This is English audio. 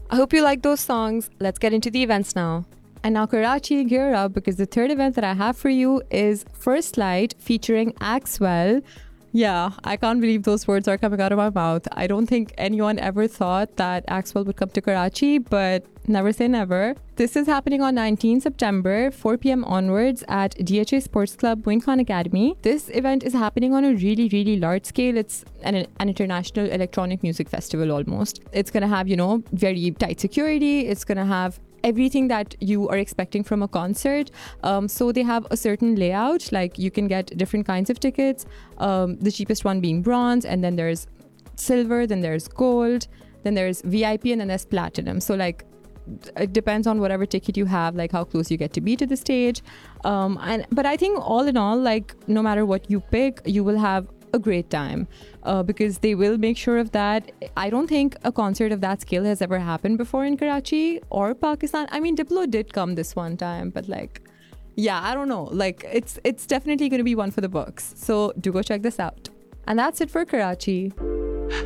I hope you like those songs. Let's get into the events now. And now, Karachi, gear up because the third event that I have for you is First Light featuring Axwell. Yeah, I can't believe those words are coming out of my mouth. I don't think anyone ever thought that Axwell would come to Karachi, but never say never. This is happening on 19 September, 4 p.m. onwards at DHA Sports Club, Moin Khan Academy. This event is happening on a really, really large scale. It's an international electronic music festival almost. It's going to have, very tight security. It's going to have everything that you are expecting from a concert. So they have a certain layout, like you can get different kinds of tickets, the cheapest one being bronze, and then there's silver, then there's gold, then there's VIP, and then there's platinum. So like it depends on whatever ticket you have, like how close you get to be to the stage. But I think all in all, like no matter what you pick, you will have a great time because they will make sure of that. I don't think a concert of that scale has ever happened before in Karachi or Pakistan. I mean, Diplo did come this one time, but like, yeah, I don't know. Like, it's definitely going to be one for the books. So do go check this out. And that's it for Karachi.